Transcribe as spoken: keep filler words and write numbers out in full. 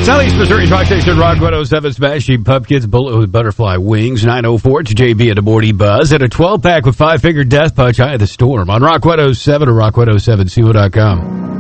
Southeast Missouri's Rock Station, Rock one oh seven, Smashing Pumpkins, Bullet with Butterfly Wings, nine oh four. It's J B and the Morning Buzz, and a twelve-pack with Five Finger Death Punch, Eye of the Storm, on Rock one oh seven or rock one oh seven C O dot com.